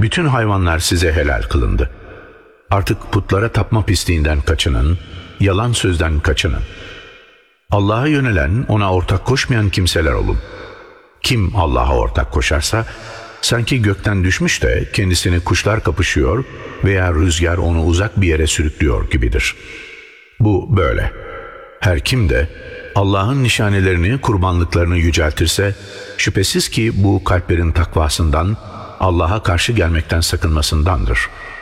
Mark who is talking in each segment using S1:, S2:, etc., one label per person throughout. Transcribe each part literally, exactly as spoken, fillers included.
S1: bütün hayvanlar size helal kılındı. Artık putlara tapma pisliğinden kaçının, yalan sözden kaçının. Allah'a yönelen, ona ortak koşmayan kimseler olun. Kim Allah'a ortak koşarsa, sanki gökten düşmüş de kendisini kuşlar kapışıyor veya rüzgar onu uzak bir yere sürüklüyor gibidir. Bu böyle. Her kim de Allah'ın nişanelerini, kurbanlıklarını yüceltirse, şüphesiz ki bu kalplerin takvasından, Allah'a karşı gelmekten sakınmasındandır.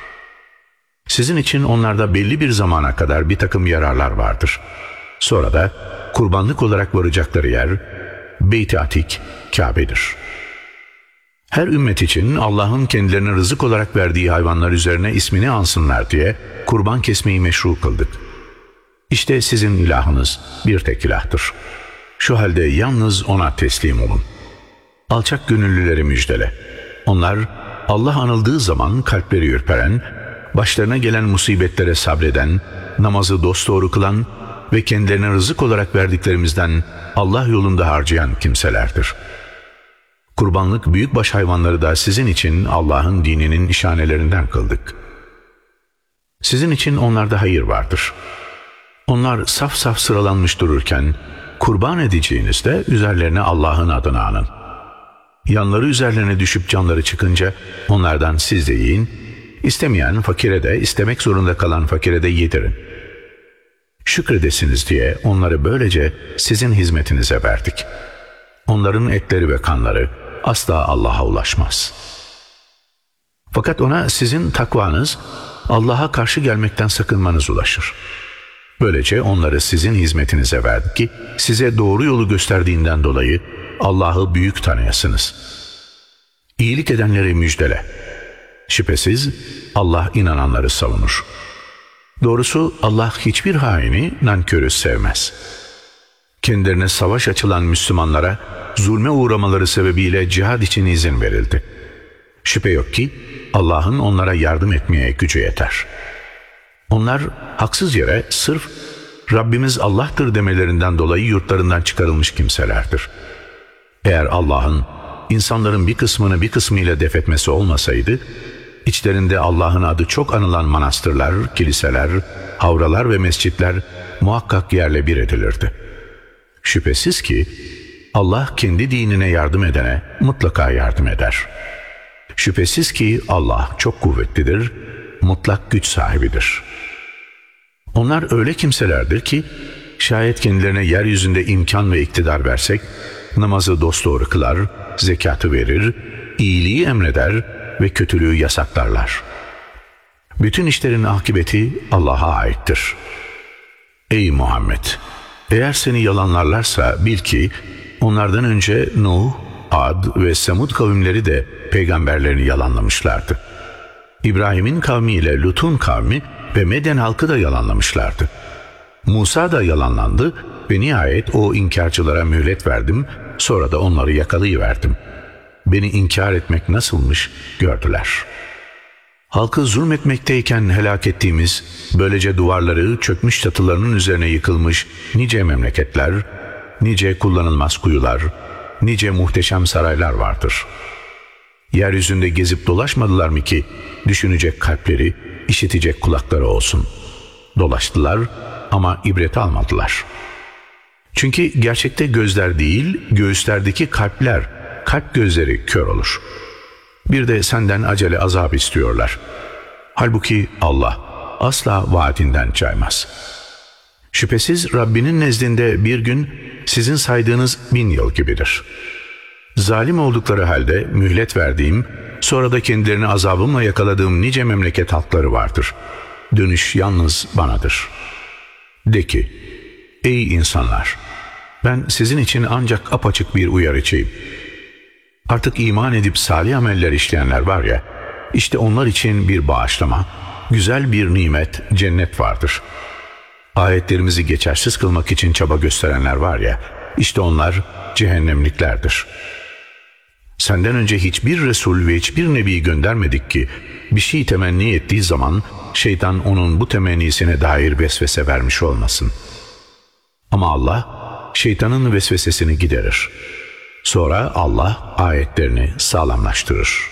S1: Sizin için onlarda belli bir zamana kadar bir takım yararlar vardır. Sonra da kurbanlık olarak varacakları yer, Beyt-i Atik, Kabe'dir. Her ümmet için Allah'ın kendilerine rızık olarak verdiği hayvanlar üzerine ismini ansınlar diye kurban kesmeyi meşru kıldık. İşte sizin ilahınız bir tek ilahtır. Şu halde yalnız ona teslim olun. Alçak gönüllüleri müjdele. Onlar Allah anıldığı zaman kalpleri ürperen, başlarına gelen musibetlere sabreden, namazı dosdoğru kılan ve kendilerine rızık olarak verdiklerimizden Allah yolunda harcayan kimselerdir. Kurbanlık büyükbaş hayvanları da sizin için Allah'ın dininin işanelerinden kıldık. Sizin için onlarda hayır vardır. Onlar saf saf sıralanmış dururken, kurban edeceğinizde üzerlerine Allah'ın adını anın. Yanları üzerlerine düşüp canları çıkınca onlardan siz de yiyin, istemeyen fakire de, istemek zorunda kalan fakire de yedirin. Şükredesiniz diye onları böylece sizin hizmetinize verdik. Onların etleri ve kanları asla Allah'a ulaşmaz. Fakat ona sizin takvanız, Allah'a karşı gelmekten sakınmanız ulaşır. Böylece onları sizin hizmetinize verdik ki, size doğru yolu gösterdiğinden dolayı Allah'ı büyük tanıyasınız. İyilik edenleri müjdele. Şüphesiz Allah inananları savunur. Doğrusu Allah hiçbir haini, nankörü sevmez. Kendilerine savaş açılan Müslümanlara zulme uğramaları sebebiyle cihad için izin verildi. Şüphe yok ki Allah'ın onlara yardım etmeye gücü yeter. Onlar haksız yere sırf Rabbimiz Allah'tır demelerinden dolayı yurtlarından çıkarılmış kimselerdir. Eğer Allah'ın insanların bir kısmını bir kısmıyla def etmesi olmasaydı, İçlerinde Allah'ın adı çok anılan manastırlar, kiliseler, havralar ve mescitler muhakkak yerle bir edilirdi. Şüphesiz ki Allah kendi dinine yardım edene mutlaka yardım eder. Şüphesiz ki Allah çok kuvvetlidir, mutlak güç sahibidir. Onlar öyle kimselerdir ki, şayet kendilerine yeryüzünde imkan ve iktidar versek, namazı dosdoğru kılar, zekatı verir, iyiliği emreder ve kötülüğü yasaklarlar. Bütün işlerin akıbeti Allah'a aittir. Ey Muhammed! Eğer seni yalanlarlarsa bil ki, onlardan önce Nuh, Ad ve Semud kavimleri de peygamberlerini yalanlamışlardı. İbrahim'in kavmi ile Lut'un kavmi ve Medyen halkı da yalanlamışlardı. Musa da yalanlandı ve nihayet o inkarcılara mühlet verdim, sonra da onları yakalayıverdim. Beni inkar etmek nasılmış gördüler. Halkı zulmetmekteyken helak ettiğimiz, böylece duvarları çökmüş çatılarının üzerine yıkılmış nice memleketler, nice kullanılmaz kuyular, nice muhteşem saraylar vardır. Yeryüzünde gezip dolaşmadılar mı ki, düşünecek kalpleri, işitecek kulakları olsun. Dolaştılar ama ibret almadılar. Çünkü gerçekte gözler değil, göğüslerdeki kalpler, kalp gözleri kör olur. Bir de senden acele azap istiyorlar. Halbuki Allah asla vaadinden caymaz. Şüphesiz Rabbinin nezdinde bir gün sizin saydığınız bin yıl gibidir. Zalim oldukları halde mühlet verdiğim, sonra da kendilerini azabımla yakaladığım nice memleket halkları vardır. Dönüş yalnız banadır. De ki, ey insanlar! Ben sizin için ancak apaçık bir uyarıcıyım. Artık iman edip salih ameller işleyenler var ya, işte onlar için bir bağışlama, güzel bir nimet, cennet vardır. Ayetlerimizi geçersiz kılmak için çaba gösterenler var ya, işte onlar cehennemliklerdir. Senden önce hiçbir Resul ve hiçbir Nebi göndermedik ki, bir şey temenni ettiği zaman şeytan onun bu temennisine dair vesvese vermiş olmasın. Ama Allah şeytanın vesvesesini giderir. Sonra Allah ayetlerini sağlamlaştırır.